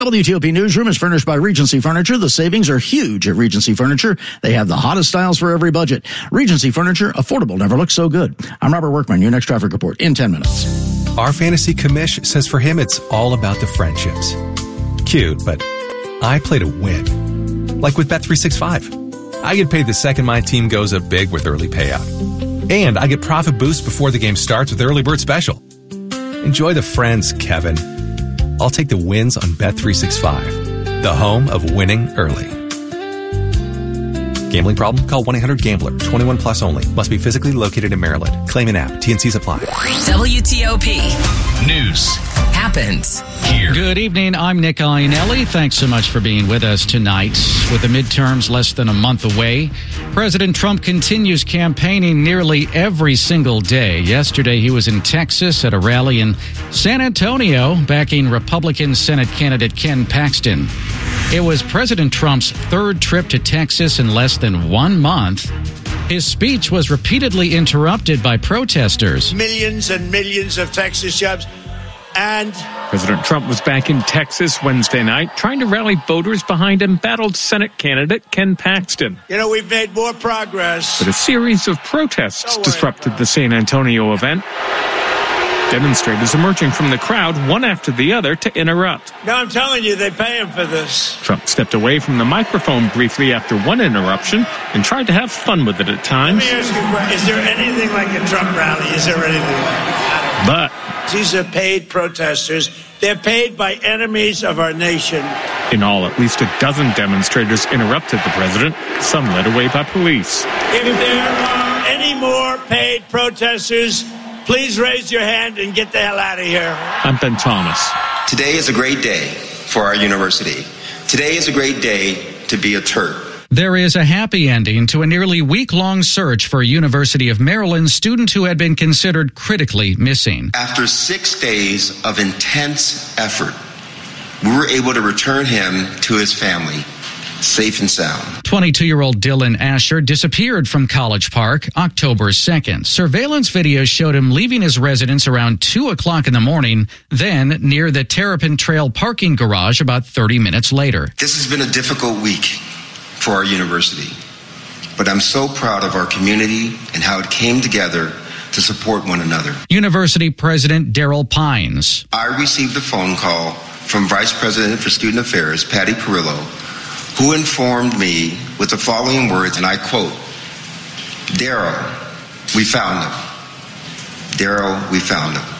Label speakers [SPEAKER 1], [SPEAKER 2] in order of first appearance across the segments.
[SPEAKER 1] WTOP Newsroom is furnished by Regency Furniture. The savings are huge at Regency Furniture. They have the hottest styles for every budget. Regency Furniture, affordable, never looks so good. I'm Robert Workman, your next traffic report in 10 minutes.
[SPEAKER 2] Our fantasy commish says for him it's all about the friendships. Cute, but I play to win. Like with Bet365. I get paid the second my team goes up big with early payout. And I get profit boost before the game starts with Early Bird Special. Enjoy the friends, Kevin. I'll take the wins on Bet365, the home of winning early. Gambling problem? Call 1-800-GAMBLER. 21 plus only. Must be physically located in Maryland. Claim an app. T&Cs apply.
[SPEAKER 3] WTOP News happens here.
[SPEAKER 4] Good evening. I'm Nick Iannelli. Thanks so much for being with us tonight. With the midterms less than a month away, President Trump continues campaigning nearly every single day. Yesterday, he was in Texas at a rally in San Antonio, backing Republican Senate candidate Ken Paxton. It was President Trump's third trip to Texas in less than 1 month. His speech was repeatedly interrupted by protesters.
[SPEAKER 5] Millions and millions of Texas jobs. And
[SPEAKER 6] President Trump was back in Texas Wednesday night trying to rally voters behind embattled Senate candidate Ken Paxton.
[SPEAKER 5] You know, we've made more progress.
[SPEAKER 6] But a series of protests disrupted the San Antonio event. Demonstrators emerging from the crowd, one after the other, to interrupt.
[SPEAKER 5] No, I'm telling you, they pay him for this.
[SPEAKER 6] Trump stepped away from the microphone briefly after one interruption and tried to have fun with it at times.
[SPEAKER 5] Let me ask you, is there anything like a Trump rally? Is there anything like it?
[SPEAKER 6] But
[SPEAKER 5] these are paid protesters. They're paid by enemies of our nation.
[SPEAKER 6] In all, at least a dozen demonstrators interrupted the president, some led away by police.
[SPEAKER 5] If there are any more paid protesters, please raise your hand and get the hell out of here.
[SPEAKER 6] I'm Ben Thomas.
[SPEAKER 7] Today is a great day for our university. Today is a great day to be a Terp.
[SPEAKER 4] There is a happy ending to a nearly week-long search for a University of Maryland student who had been considered critically missing.
[SPEAKER 7] After 6 days of intense effort, we were able to return him to his family, safe and sound.
[SPEAKER 4] 22-year-old Dylan Asher disappeared from College Park October 2nd. Surveillance video showed him leaving his residence around 2 o'clock in the morning, then near the Terrapin Trail parking garage about 30 minutes later.
[SPEAKER 7] This has been a difficult week for our university, but I'm so proud of our community and how it came together to support one another.
[SPEAKER 4] University President Daryl Pines.
[SPEAKER 7] I received a phone call from Vice President for Student Affairs, Patty Perillo, who informed me with the following words, and I quote, "Daryl, we found him. Daryl, we found him."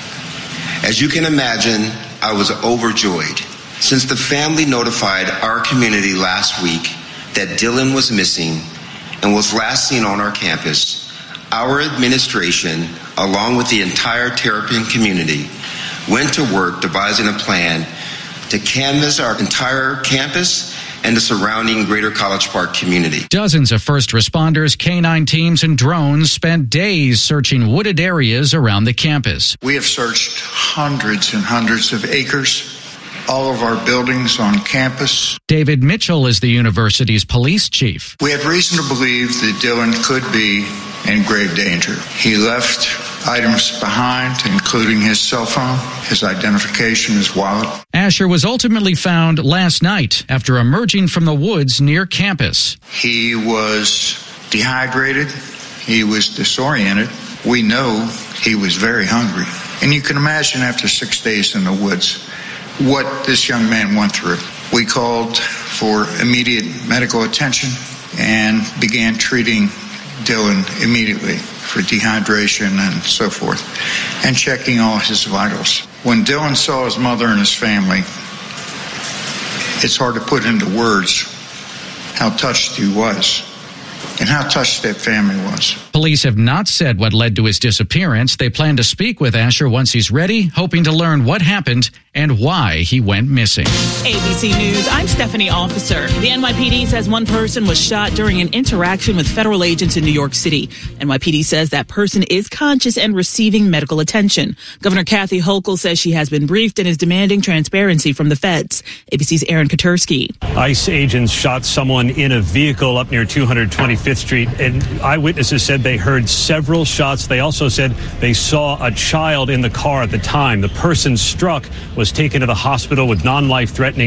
[SPEAKER 7] As you can imagine, I was overjoyed. Since the family notified our community last week that Dylan was missing and was last seen on our campus, our administration, along with the entire Terrapin community, went to work devising a plan to canvass our entire campus and the surrounding greater College Park community.
[SPEAKER 4] Dozens of first responders, K-9 teams, and drones spent days searching wooded areas around the campus.
[SPEAKER 8] We have searched hundreds and hundreds of acres, all of our buildings on campus.
[SPEAKER 4] David Mitchell is the university's police chief.
[SPEAKER 8] We had reason to believe that Dylan could be in grave danger. He left items behind, including his cell phone, his identification, his wallet.
[SPEAKER 4] Asher was ultimately found last night after emerging from the woods near campus.
[SPEAKER 8] He was dehydrated. He was disoriented. We know he was very hungry. And you can imagine after 6 days in the woods what this young man went through. We called for immediate medical attention and began treating Dylan immediately for dehydration and so forth, and checking all his vitals. When Dylan saw his mother and his family, it's hard to put into words how touched he was and how touched that family was.
[SPEAKER 4] Police have not said what led to his disappearance. They plan to speak with Asher once he's ready, hoping to learn what happened and why he went missing.
[SPEAKER 9] ABC News, I'm Stephanie Officer. The NYPD says one person was shot during an interaction with federal agents in New York City. NYPD says that person is conscious and receiving medical attention. Governor Kathy Hochul says she has been briefed and is demanding transparency from the feds. ABC's Aaron Katersky.
[SPEAKER 10] ICE agents shot someone in a vehicle up near 225th Street, and eyewitnesses said they heard several shots. They also said they saw a child in the car at the time. The person struck was taken to the hospital with non-life-threatening